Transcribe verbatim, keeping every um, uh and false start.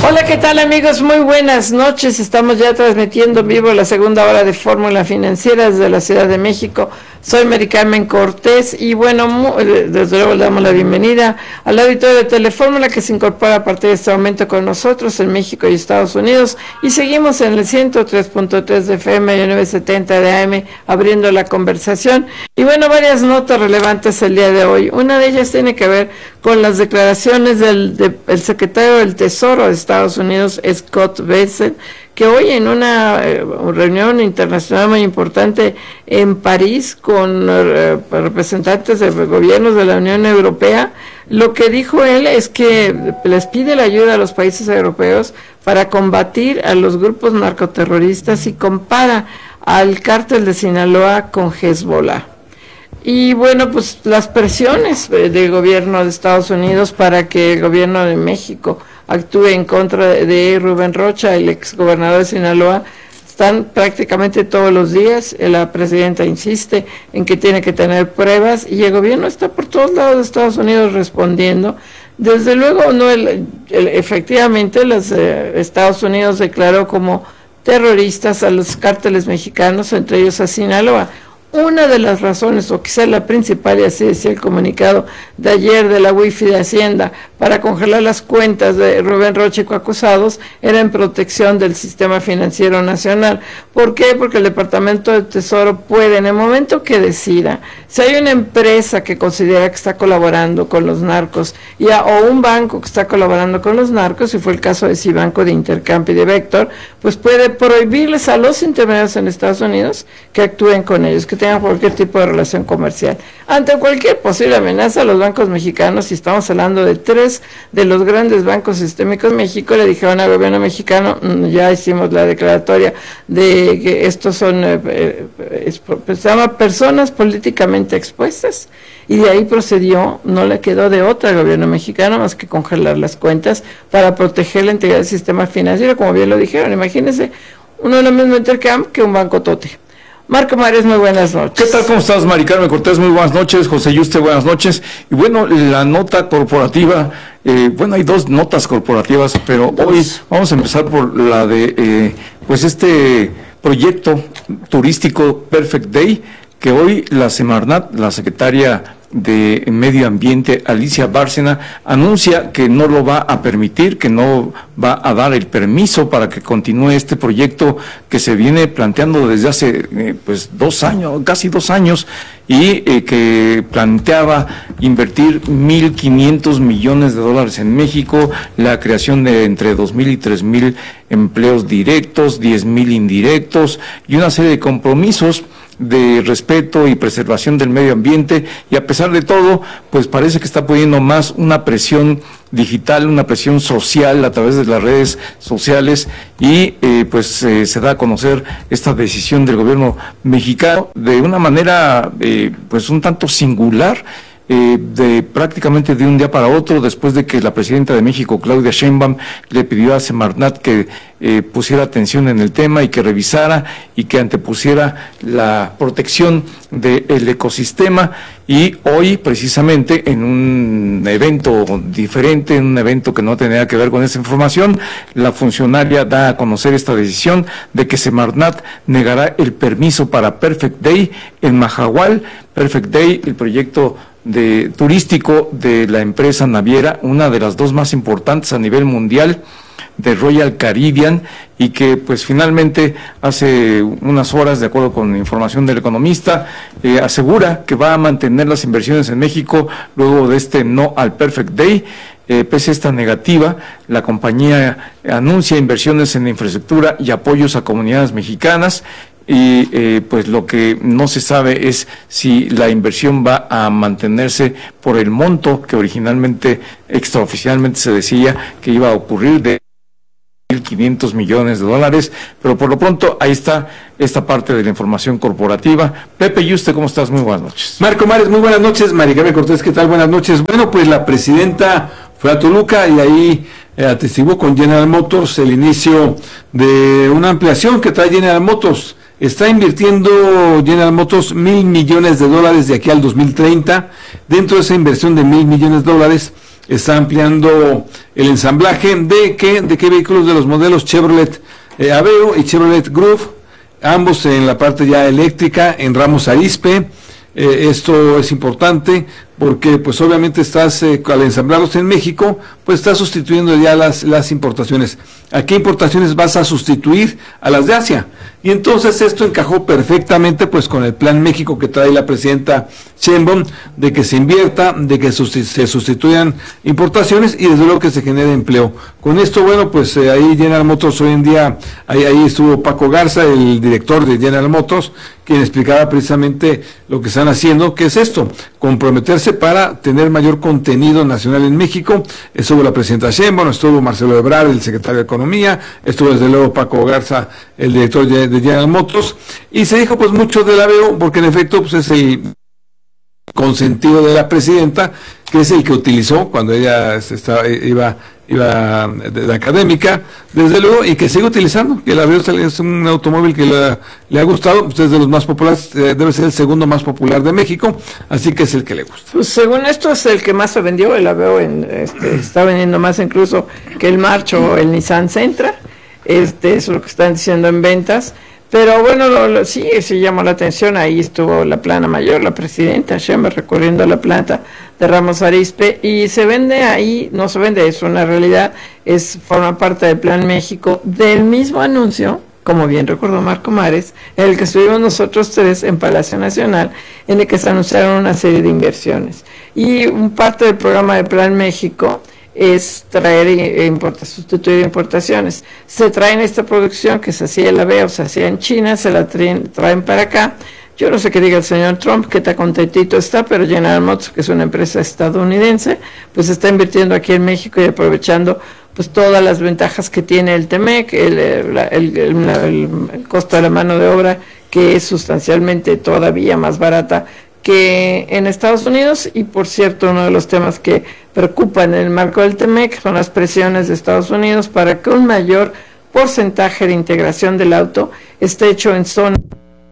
Hola, ¿qué tal amigos? Muy buenas noches. Estamos ya transmitiendo en vivo la segunda hora de Fórmula Financiera desde la Ciudad de México. Soy Mari Carmen Cortés y bueno, muy, desde luego le damos la bienvenida al auditorio de Telefórmula que se incorpora a partir de este momento con nosotros en México y Estados Unidos, y seguimos en el ciento tres punto tres de F M y novecientos setenta de A M abriendo la conversación. Y bueno, varias notas relevantes el día de hoy. Una de ellas tiene que ver con las declaraciones del de, el secretario del Tesoro de Estados Unidos, Scott Bessent, que hoy en una eh, reunión internacional muy importante en París con eh, representantes de gobiernos de la Unión Europea, lo que dijo él es que les pide la ayuda a los países europeos para combatir a los grupos narcoterroristas y compara al cártel de Sinaloa con Hezbollah. Y bueno, pues las presiones del gobierno de Estados Unidos para que el gobierno de México actúe en contra de Rubén Rocha, el exgobernador de Sinaloa, están prácticamente todos los días. La presidenta insiste en que tiene que tener pruebas y el gobierno está por todos lados de Estados Unidos respondiendo. Desde luego, no el, el, efectivamente, los eh, Estados Unidos declaró como terroristas a los cárteles mexicanos, entre ellos a Sinaloa. Una de las razones, o quizás la principal, y así decía el comunicado de ayer de la U I F I de Hacienda, para congelar las cuentas de Rubén Rocha y coacusados, era en protección del sistema financiero nacional. ¿Por qué? Porque el Departamento de Tesoro puede, en el momento que decida, si hay una empresa que considera que está colaborando con los narcos, y a, o un banco que está colaborando con los narcos, y fue el caso de Cibanco, de Intercamp y de Vector, pues puede prohibirles a los intermediarios en Estados Unidos que actúen con ellos, que tengan cualquier tipo de relación comercial. Ante cualquier posible amenaza a los bancos mexicanos, y estamos hablando de tres de los grandes bancos sistémicos en México, le dijeron al gobierno mexicano, ya hicimos la declaratoria de que estos son, eh, eh, se llama personas políticamente expuestas, y de ahí procedió, no le quedó de otra al gobierno mexicano más que congelar las cuentas para proteger la integridad del sistema financiero, como bien lo dijeron. Imagínense, uno es lo mismo Intercamp que un banco tote. Marco Mares, muy buenas noches. ¿Qué tal? ¿Cómo estás, Mari Carmen Cortés? Muy buenas noches. José Yuste, buenas noches. Y bueno, la nota corporativa, eh, bueno, hay dos notas corporativas, pero dos. Hoy vamos a empezar por la de, eh, pues este proyecto turístico Perfect Day, que hoy la Semarnat, la secretaria de Medio Ambiente, Alicia Bárcena, anuncia que no lo va a permitir, que no va a dar el permiso para que continúe este proyecto que se viene planteando desde hace eh, pues dos años, casi dos años, y eh, que planteaba invertir mil quinientos millones de dólares en México, la creación de entre dos mil y tres mil empleos directos, diez mil indirectos y una serie de compromisos de respeto y preservación del medio ambiente, y a pesar de todo, pues parece que está poniendo más una presión digital, una presión social a través de las redes sociales, y eh, pues eh, se da a conocer esta decisión del gobierno mexicano de una manera eh, pues un tanto singular. Eh, de prácticamente de un día para otro, después de que la presidenta de México, Claudia Sheinbaum, le pidió a Semarnat que eh, pusiera atención en el tema y que revisara y que antepusiera la protección del ecosistema. Y hoy, precisamente, en un evento diferente, en un evento que no tenía que ver con esa información, la funcionaria da a conocer esta decisión de que Semarnat negará el permiso para Perfect Day en Mahahual. Perfect Day, el proyecto de turístico de la empresa naviera, una de las dos más importantes a nivel mundial, de Royal Caribbean, y que pues finalmente hace unas horas, de acuerdo con información del Economista, eh, asegura que va a mantener las inversiones en México luego de este no al Perfect Day. Eh, pese a esta negativa, la compañía anuncia inversiones en infraestructura y apoyos a comunidades mexicanas, y eh, pues lo que no se sabe es si la inversión va a mantenerse por el monto que originalmente, extraoficialmente se decía que iba a ocurrir, de mil quinientos millones de dólares, pero por lo pronto ahí está esta parte de la información corporativa. Pepe Yuste, ¿cómo estás? Muy buenas noches. Marco Mares, muy buenas noches. Mari Carmen Cortés, ¿qué tal? Buenas noches. Bueno, pues la presidenta fue a Toluca y ahí eh, atestiguó con General Motors el inicio de una ampliación que trae General Motors. Está invirtiendo General Motors mil millones de dólares de aquí al dos mil treinta. Dentro de esa inversión de mil millones de dólares está ampliando el ensamblaje de qué, de qué vehículos, de los modelos Chevrolet eh, Aveo y Chevrolet Groove, ambos en la parte ya eléctrica, en Ramos Arizpe. Eh, esto es importante porque pues obviamente estás, eh, al ensamblarlos en México, pues estás sustituyendo ya las, las importaciones. ¿A qué importaciones vas a sustituir? A las de Asia. Y entonces esto encajó perfectamente pues con el Plan México que trae la presidenta Sheinbaum, de que se invierta, de que susti- se sustituyan importaciones y desde luego que se genere empleo. Con esto, bueno, pues eh, ahí General Motors hoy en día, ahí, ahí estuvo Paco Garza, el director de General Motors, quien explicaba precisamente lo que están haciendo, que es esto, comprometerse para tener mayor contenido nacional en México. Estuvo la presidenta Sheinbaum, estuvo Marcelo Ebrard, el secretario de Economía, estuvo desde luego Paco Garza, el director de, de General Motors, y se dijo pues mucho del Aveo, porque en efecto pues es el consentido de la presidenta, que es el que utilizó cuando ella estaba, iba iba de, de académica, desde luego, y que sigue utilizando, que el Aveo es un automóvil que le, le ha gustado, pues es de los más populares, eh, debe ser el segundo más popular de México, así que es el que le gusta. Pues según esto es el que más se vendió, el Aveo en, este, está vendiendo más incluso que el March o el Nissan Sentra, este, eso es lo que están diciendo en ventas. Pero bueno, lo, lo, sí, sí llamó la atención, ahí estuvo la plana mayor, la presidenta Sheinbaum recorriendo la planta de Ramos Arizpe, y se vende ahí, no se vende, es una realidad, es forma parte del Plan México, del mismo anuncio, como bien recordó Marco Mares, en el que estuvimos nosotros tres en Palacio Nacional, en el que se anunciaron una serie de inversiones. Y un parte del programa de Plan México es traer e importa, sustituir importaciones. Se traen esta producción que se hacía en la Aveo, se hacía en China, se la traen, traen para acá. Yo no sé qué diga el señor Trump, que tan contentito está, pero General Motors, que es una empresa estadounidense, pues está invirtiendo aquí en México y aprovechando pues todas las ventajas que tiene el Temec, el, el, el, el, el costo de la mano de obra, que es sustancialmente todavía más barata que en Estados Unidos. Y por cierto, uno de los temas que preocupan en el marco del Temec son las presiones de Estados Unidos para que un mayor porcentaje de integración del auto esté hecho en zonas